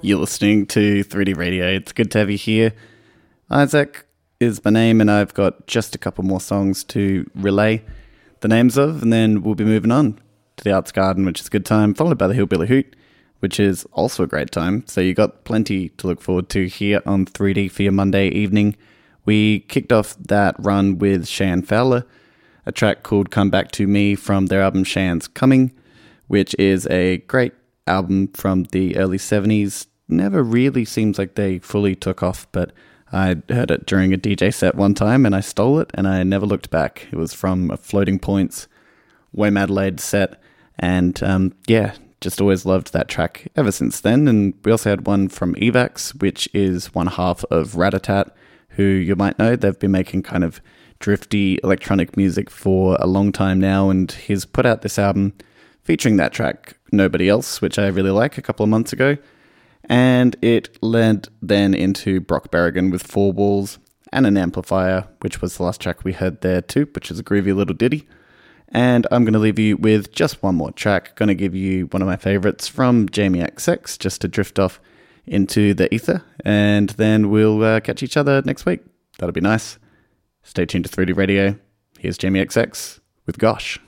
You're listening to 3D Radio. It's good to have you here. Isaac is my name, and I've got just a couple more songs to relay the names of, and then we'll be moving on to the Arts Garden, which is a good time, followed by the Hillbilly Hoot, which is also a great time. So you got plenty to look forward to here on 3D for your Monday evening. We kicked off that run with Cheyenne Fowler, a track called Come Back to Me from their album Cheyenne's Coming, which is a great album from the early 70s. Never really seems like they fully took off, but I heard it during a DJ set one time and I stole it and I never looked back. It was from a Floating Points Wham Adelaide set, and just always loved that track ever since then. And we also had one from Evax, which is one half of Ratatat, who you might know. They've been making kind of drifty electronic music for a long time now, and he's put out this album featuring that track, Nobody Else, which I really like, a couple of months ago. And it led then into Brock Berrigan with Four Walls and an Amplifier, which was the last track we heard there too, which is a groovy little ditty. And I'm going to leave you with just one more track. Going to give you one of my favorites from Jamie XX, just to drift off into the ether. And then we'll catch each other next week. That'll be nice. Stay tuned to 3D Radio. Here's Jamie XX with Gosh.